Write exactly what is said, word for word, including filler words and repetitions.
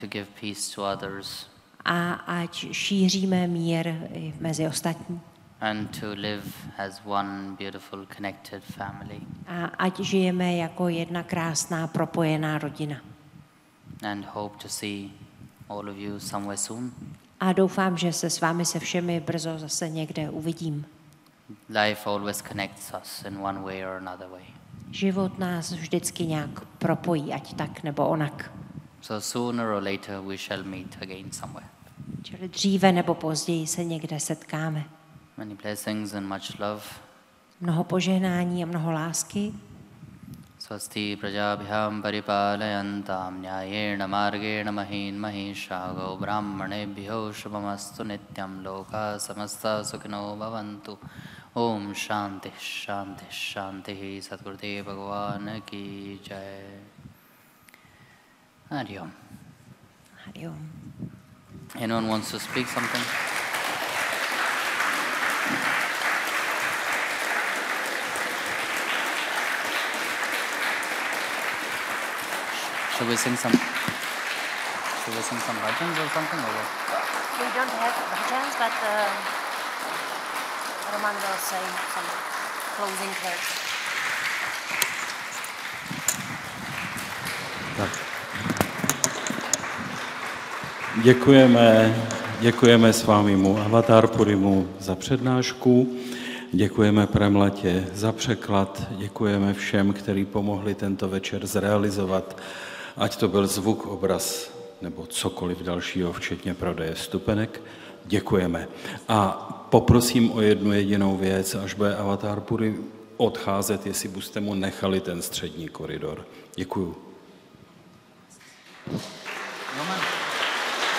to give peace to others. A ať šíříme mír i mezi ostatní. And to live as one beautiful connected family. A ať žijeme jako jedna krásná propojená rodina. And hope to see all of you somewhere soon. A doufám, že se s vámi se všemi brzo zase někde uvidím. Life always connects us in one way or another way. Život nás vždycky nějak propojí, ať tak nebo onak. So sooner or later we shall meet again somewhere. Čili dříve nebo později se někde setkáme. Many blessings and much love. Mnoho požehnání a mnoho lásky. Swasti prajabhyam paripalayantam nyayena margena mahin mahishago brahmanebhyo shubhamastu nityam loka samasta sukhino bhavantu. Om Shanti Shanti Shanti Sadgurudev Bhagwan ki jai. Hari Om. Hari Om. Anyone wants to speak something? Should we sing some? Should we sing some bhajans or something or what? We don't have bhajans, but uh, Roman will say some closing words. Tak. Děkujeme, děkujeme Svámimu Avatarpurimu za přednášku, děkujeme Premlatě za překlad, děkujeme všem, kteří pomohli tento večer zrealizovat, ať to byl zvuk, obraz nebo cokoliv dalšího, včetně prodeje vstupenek. Děkujeme. A poprosím o jednu jedinou věc, až bude Avatarpuri odcházet, jestli byste mu nechali ten střední koridor. Děkuju. No,